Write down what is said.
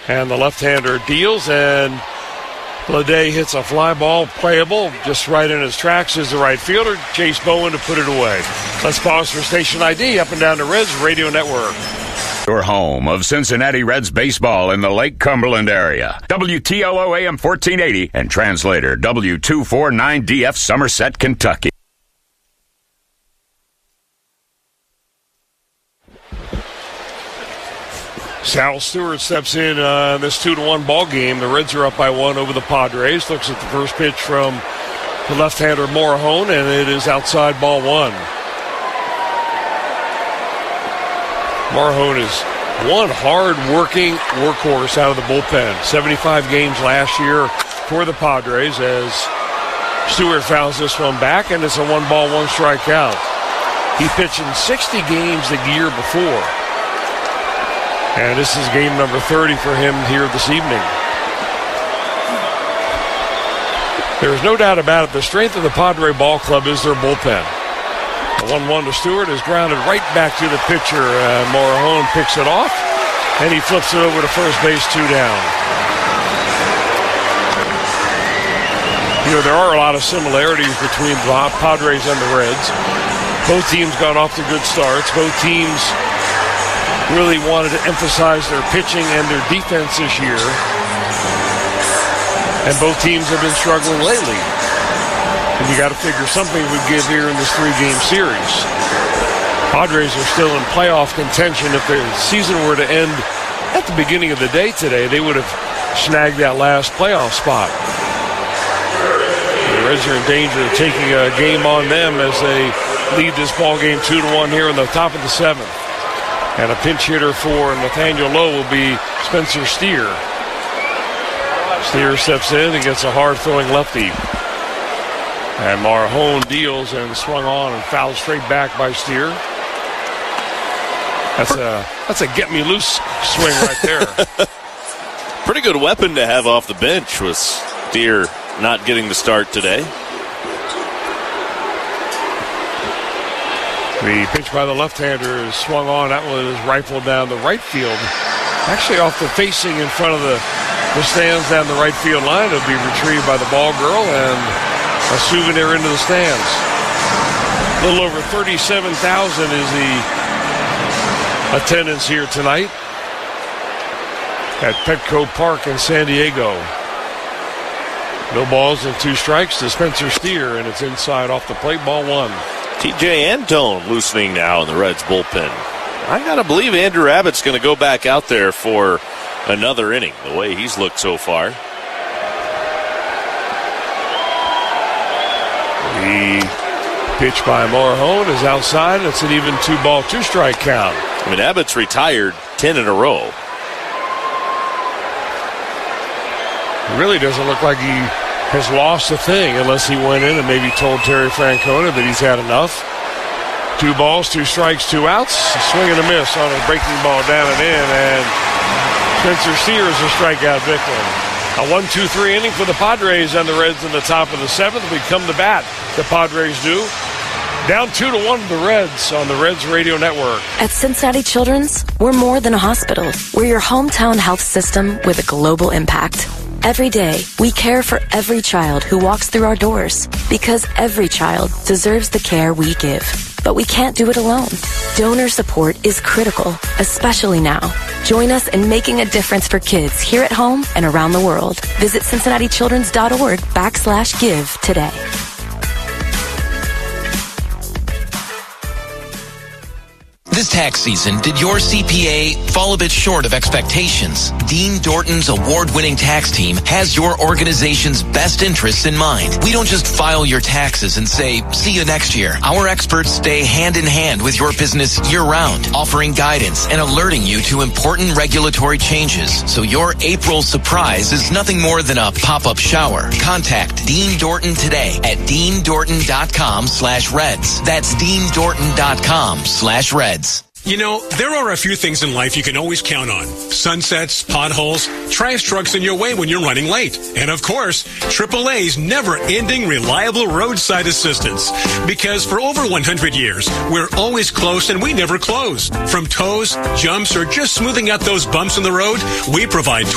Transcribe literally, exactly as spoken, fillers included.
And the left-hander deals, and Bleday hits a fly ball, playable, just right in his tracks is the right fielder, Chase Bowen, to put it away. Let's pause for station I D, up and down the Reds Radio Network. Your home of Cincinnati Reds baseball in the Lake Cumberland area. W T L O A M fourteen eighty and translator W two forty-nine D F Somerset, Kentucky. Sal Stewart steps in uh, this two to one ball game. The Reds are up by one over the Padres. Looks at the first pitch from the left-hander Morahone, and it is outside ball one. Morahone is one hard-working workhorse out of the bullpen. seventy-five games last year for the Padres as Stewart fouls this one back, and it's a one-ball, one-strike count. He pitched in sixty games the year before. And this is game number thirty for him here this evening. There's no doubt about it. The strength of the Padre ball club is their bullpen. The one one to Stewart is grounded right back to the pitcher. Uh, Morahone picks it off, and he flips it over to first base, two down. You know, there are a lot of similarities between the Padres and the Reds. Both teams got off to good starts. Both teams really wanted to emphasize their pitching and their defense this year. And both teams have been struggling lately. And you got to figure something would give here in this three-game series. Padres are still in playoff contention. If the season were to end at the beginning of the day today, they would have snagged that last playoff spot. The Reds are in danger of taking a game on them as they lead this ball game two to one here in the top of the seventh. And a pinch hitter for Nathaniel Lowe will be Spencer Steer. Steer steps in and gets a hard-throwing lefty. And Morahone deals and swung on and fouled straight back by Steer. That's a that's a get-me-loose swing right there. Pretty good weapon to have off the bench was Steer not getting the start today. The pitch by the left-hander is swung on. That one is rifled down the right field. Actually off the facing in front of the, the stands down the right field line. It'll be retrieved by the ball girl and a souvenir into the stands. A little over thirty-seven thousand is the attendance here tonight at Petco Park in San Diego. No balls and two strikes to Spencer Steer, and it's inside off the plate, ball one. T J Antone loosening now in the Reds bullpen. I got to believe Andrew Abbott's going to go back out there for another inning, the way he's looked so far. The pitch by Morahone is outside. It's an even two-ball, two-strike count. I mean, Abbott's retired ten in a row. It really doesn't look like he has lost a thing unless he went in and maybe told Terry Francona that he's had enough. Two balls, two strikes, two outs. A swing and a miss on a breaking ball down and in, and Spencer Steer is a strikeout victim. A one two three inning for the Padres and the Reds in the top of the seventh. We come to bat. The Padres do. Down two to one to the Reds on the Reds Radio Network. At Cincinnati Children's, we're more than a hospital. We're your hometown health system with a global impact. Every day, we care for every child who walks through our doors because every child deserves the care we give. But we can't do it alone. Donor support is critical, especially now. Join us in making a difference for kids here at home and around the world. Visit Cincinnati Children's dot org backslash give today. This tax season, did your C P A fall a bit short of expectations? Dean Dorton's award-winning tax team has your organization's best interests in mind. We don't just file your taxes and say, see you next year. Our experts stay hand-in-hand with your business year-round, offering guidance and alerting you to important regulatory changes. So your April surprise is nothing more than a pop-up shower. Contact Dean Dorton today at dean dorton dot com slash reds. That's dean dorton dot com slash reds. You know, there are a few things in life you can always count on. Sunsets, potholes, trash trucks in your way when you're running late. And of course, triple A's never-ending reliable roadside assistance. Because for over one hundred years, we're always close and we never close. From tows, jumps, or just smoothing out those bumps in the road, we provide